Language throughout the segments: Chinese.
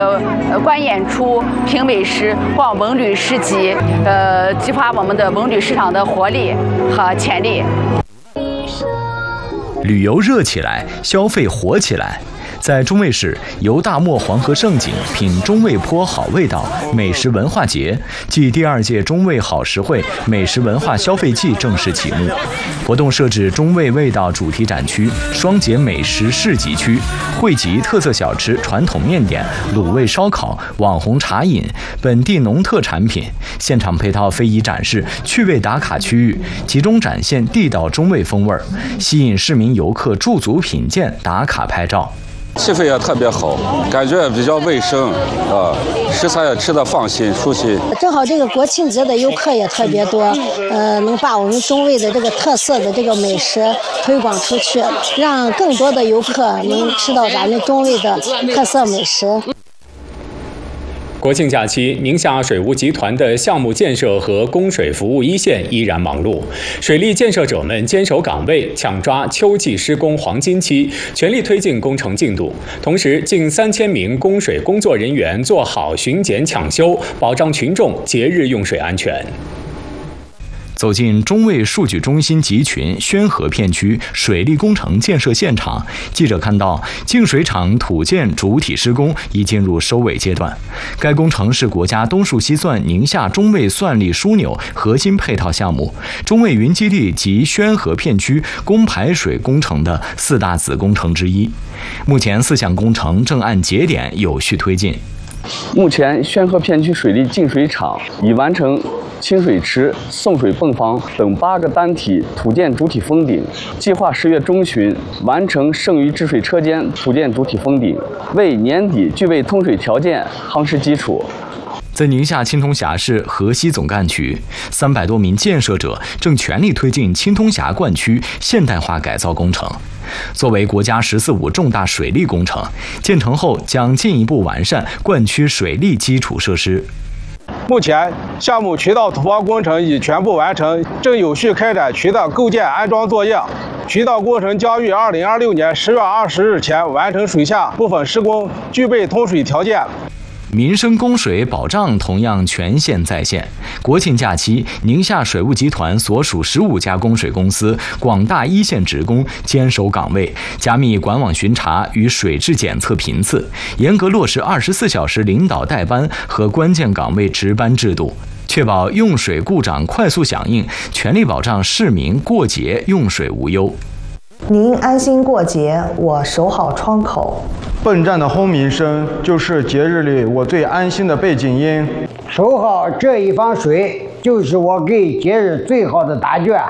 观演出、评美食、逛文旅市集，激发我们的文旅市场的活力和潜力。 旅游热起来，消费火起来。在中卫市，游大漠黄河胜景，品中卫坡好味道美食文化节暨第2届中卫好食会美食文化消费季正式启幕。活动设置中卫味道主题展区、双节美食市集区，汇集特色小吃、传统面点、卤味烧烤、网红茶饮、本地农特产品，现场配套非遗展示、趣味打卡区域，集中展现地道中卫风味，吸引市民游客驻足品鉴、打卡拍照。 气氛也特别好，感觉也比较卫生啊，食材也吃得放心舒心。 正好这个国庆节的游客也特别多，能把我们中卫的这个特色的这个美食推广出去，让更多的游客能吃到咱们中卫的特色美食。 国庆假期，宁夏水务集团的项目建设和供水服务一线依然忙碌，水利建设者们坚守岗位，抢抓秋季施工黄金期，全力推进工程进度。同时，近3000名供水工作人员做好巡检抢修，保障群众节日用水安全。 走进中卫数据中心集群宣河片区水利工程建设现场，记者看到净水厂土建主体施工已进入收尾阶段。该工程是国家东数西算宁夏中卫算力枢纽核心配套项目，中卫云基地及宣河片区供排水工程的4大子工程之一。目前4项工程正按节点有序推进。 目前，宣河片区水利净水厂已完成清水池、送水泵房等8个单体土建主体封顶，计划10月中旬完成剩余治水车间土建主体封顶，为年底具备通水条件夯实基础。 在宁夏青铜峡市河西总干区，300多名建设者正全力推进青铜峡灌区现代化改造工程。作为国家“14·5”重大水利工程，建成后将进一步完善灌区水利基础设施。 目前，项目渠道土包工程已全部完成，正有序开展渠道构建安装作业。渠道工程将于2026年10月20日前完成水下部分施工，具备通水条件。 民生供水保障同样全线在线。国庆假期，宁夏水务集团所属15家供水公司广大一线职工坚守岗位，加密管网巡查与水质检测频次，严格落实24小时领导带班和关键岗位值班制度，确保用水故障快速响应，全力保障市民过节用水无忧。 您安心过节，我守好窗口。 奔战的轰鸣声就是节日里我最安心的背景音。 守好这一方水，就是我给节日最好的答卷。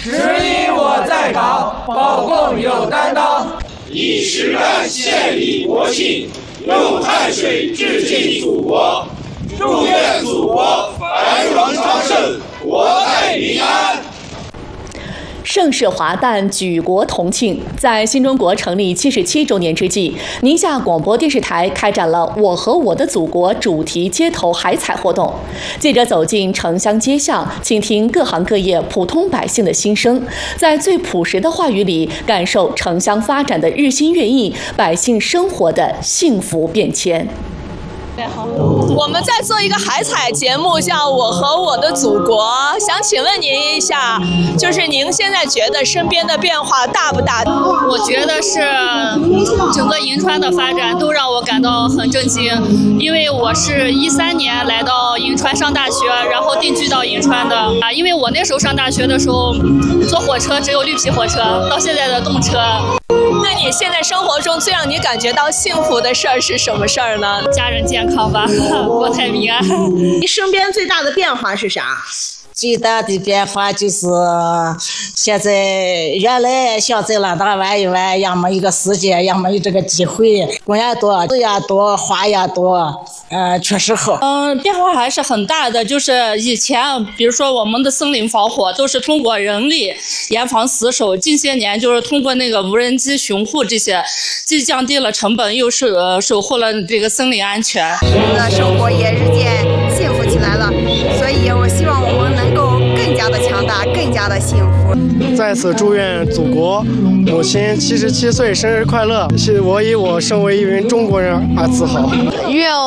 11我在岗，保供有担当。以实干献礼国庆，用汗水致敬祖国。祝愿祖国繁荣昌盛，国泰民安。 盛世华诞，举国同庆。在新中国成立77周年之际，宁夏广播电视台开展了“我和我的祖国”主题街头海采活动。记者走进城乡街巷，倾听各行各业普通百姓的心声，在最朴实的话语里，感受城乡发展的日新月异，百姓生活的幸福变迁。 我们在做一个海采节目，叫《我和我的祖国》。想请问您一下，就是您现在觉得身边的变化大不大？ 我觉得是整个银川的发展都让我感到很震惊，因为我是13年来到银川上大学，然后定居到银川的啊。因为我那时候上大学的时候，坐火车只有绿皮火车，到现在的动车。 那你现在生活中最让你感觉到幸福的事儿是什么事儿呢？ 家人健康吧，国泰民安。 你身边最大的变化是啥？ 最大的变化就是现在原来想在那达玩一玩，要么一个时间，要么有这个机会，工也多，字也多，花也多，确实好。 变化还是很大的，就是以前比如说我们的森林防火都是通过人力严防死守，近些年就是通过那个无人机巡护这些，既降低了成本，又是守护了这个森林安全。 我们的生活也日渐幸福起来了，所以我希望我们能够更加的强大，更更加的幸福。 在此祝愿祖国母亲77岁生日快乐！我以我身为一名中国人而自豪。 愿